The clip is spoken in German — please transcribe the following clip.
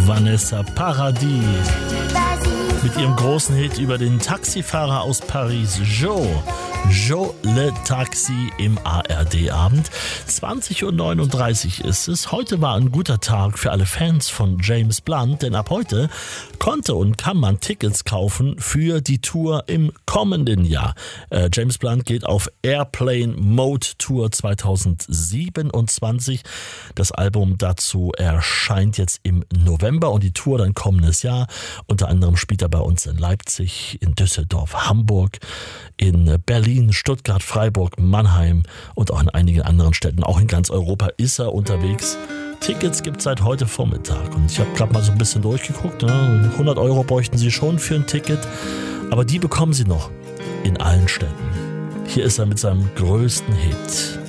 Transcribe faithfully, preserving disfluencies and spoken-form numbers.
Vanessa Paradis mit ihrem großen Hit über den Taxifahrer aus Paris, Joe. Joe Le Taxi im A R D-Abend. zwanzig Uhr neununddreißig ist es. Heute war ein guter Tag für alle Fans von James Blunt, denn ab heute konnte und kann man Tickets kaufen für die Tour im kommenden Jahr. Äh, James Blunt geht auf Airplane Mode Tour zwanzig siebenundzwanzig. Das Album dazu erscheint jetzt im November und die Tour dann kommendes Jahr. Unter anderem spielt er bei uns in Leipzig, in Düsseldorf, Hamburg, in Berlin, Stuttgart, Freiburg, Mannheim und auch in einigen anderen Städten. Auch in ganz Europa ist er unterwegs. Tickets gibt es seit heute Vormittag und ich habe gerade mal so ein bisschen durchgeguckt. Ne? hundert Euro bräuchten Sie schon für ein Ticket, aber die bekommen Sie noch in allen Städten. Hier ist er mit seinem größten Hit.